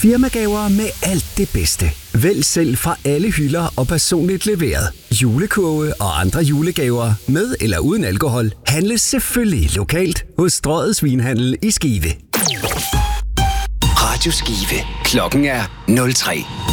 Firmagaver med alt det bedste. Vælg selv fra alle hylder og personligt leveret. Julekurve og andre julegaver med eller uden alkohol handles selvfølgelig lokalt hos Strøget Svinhandel i Skive. Radio Skive. Klokken er 03.